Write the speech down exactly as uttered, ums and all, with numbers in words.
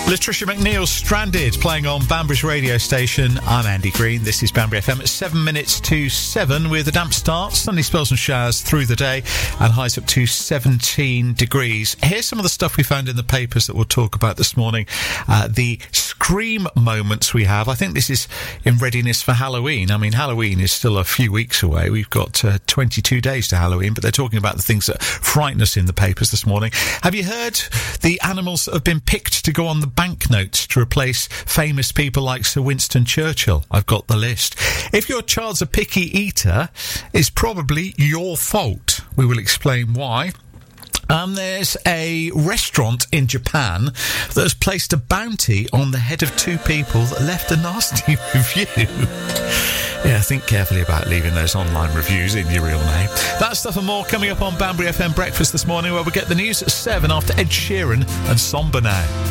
Latricia McNeil, Stranded, playing on Banbury's radio station. I'm Andy Green. This is Banbury F M at seven minutes to seven with a damp start, sunny spells and showers through the day, and highs up to seventeen degrees. Here's some of the stuff we found in the papers that we'll talk about this morning. Uh, the scream moments we have. I think this is in readiness for Halloween. I mean, Halloween is still a few weeks away. We've got uh, twenty-two days to Halloween, but they're talking about the things that frighten us in the papers this morning. Have you heard the animals that have been picked to go on the banknotes to replace famous people like Sir Winston Churchill? I've got the list. If your child's a picky eater, it's probably your fault. We will explain why. Um, there's a restaurant in Japan that has placed a bounty on the head of two people that left a nasty review. Yeah, think carefully about leaving those online reviews in your real name. That stuff and more coming up on Banbury F M Breakfast this morning, where we get the news at seven after Ed Sheeran and Somber Now.